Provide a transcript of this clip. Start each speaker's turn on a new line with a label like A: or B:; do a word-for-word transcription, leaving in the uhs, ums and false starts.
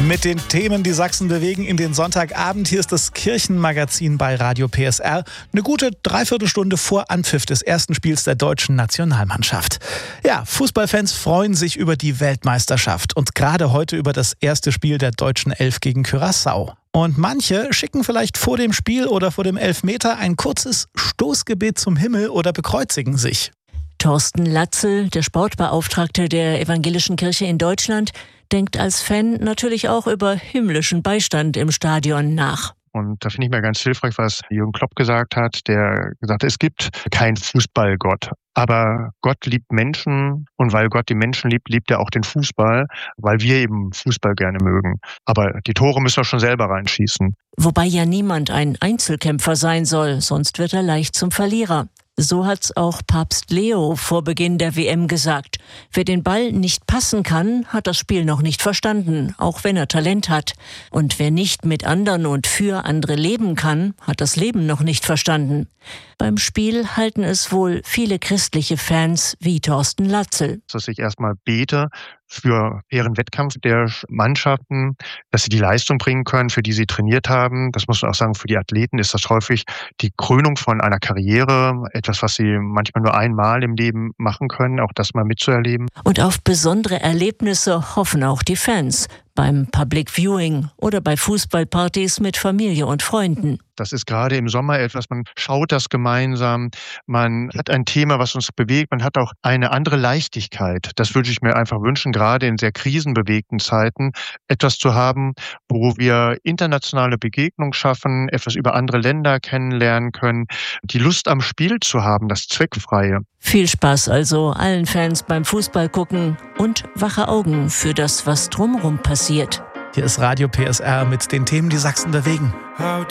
A: Mit den Themen, die Sachsen bewegen, in den Sonntagabend. Hier ist das Kirchenmagazin bei Radio P S R. Eine gute Dreiviertelstunde vor Anpfiff des ersten Spiels der deutschen Nationalmannschaft. Ja, Fußballfans freuen sich über die Weltmeisterschaft und gerade heute über das erste Spiel der deutschen Elf gegen Curaçao. Und manche schicken vielleicht vor dem Spiel oder vor dem Elfmeter ein kurzes Stoßgebet zum Himmel oder bekreuzigen sich.
B: Thorsten Latzel, der Sportbeauftragte der Evangelischen Kirche in Deutschland, denkt als Fan natürlich auch über himmlischen Beistand im Stadion nach.
C: Und da finde ich mir ganz hilfreich, was Jürgen Klopp gesagt hat, der gesagt hat, es gibt keinen Fußballgott. Aber Gott liebt Menschen und weil Gott die Menschen liebt, liebt er auch den Fußball, weil wir eben Fußball gerne mögen. Aber die Tore müssen wir schon selber reinschießen.
B: Wobei ja niemand ein Einzelkämpfer sein soll, sonst wird er leicht zum Verlierer. So hat's auch Papst Leo vor Beginn der W M gesagt. Wer den Ball nicht passen kann, hat das Spiel noch nicht verstanden, auch wenn er Talent hat. Und wer nicht mit anderen und für andere leben kann, hat das Leben noch nicht verstanden. Beim Spiel halten es wohl viele christliche Fans wie Thorsten Latzel.
C: Dass ich erstmal bete für ihren Wettkampf der Mannschaften, dass sie die Leistung bringen können, für die sie trainiert haben. Das muss man auch sagen, für die Athleten ist das häufig die Krönung von einer Karriere, etwas, was sie manchmal nur einmal im Leben machen können, auch das mal mitzuerleben.
B: Und auf besondere Erlebnisse hoffen auch die Fans. Beim Public Viewing oder bei Fußballpartys mit Familie und Freunden.
C: Das ist gerade im Sommer etwas, man schaut das gemeinsam, man hat ein Thema, was uns bewegt, man hat auch eine andere Leichtigkeit. Das würde ich mir einfach wünschen, gerade in sehr krisenbewegten Zeiten, etwas zu haben, wo wir internationale Begegnungen schaffen, etwas über andere Länder kennenlernen können, die Lust am Spiel zu haben, das Zweckfreie.
B: Viel Spaß also allen Fans beim Fußball gucken und wache Augen für das, was drumherum passiert.
A: Hier ist Radio P S R mit den Themen, die Sachsen bewegen.
D: How